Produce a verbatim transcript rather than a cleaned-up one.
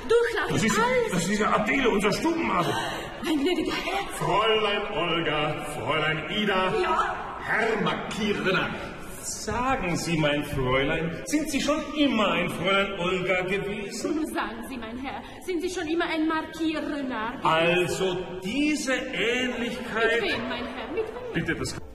durchlaufen. Das ist, alles. das ist ja Adele, unser Stubenmadel. Mein gnädiger Herr. Fräulein Olga, Fräulein Ida. Ja. Herr Markierer. Sagen Sie, mein Fräulein, sind Sie schon immer ein Fräulein Olga gewesen? Sagen Sie, mein Herr, sind Sie schon immer ein Markierer? Also diese Ähnlichkeit... Mit wem, mein Herr, mit wem? Bitte, das...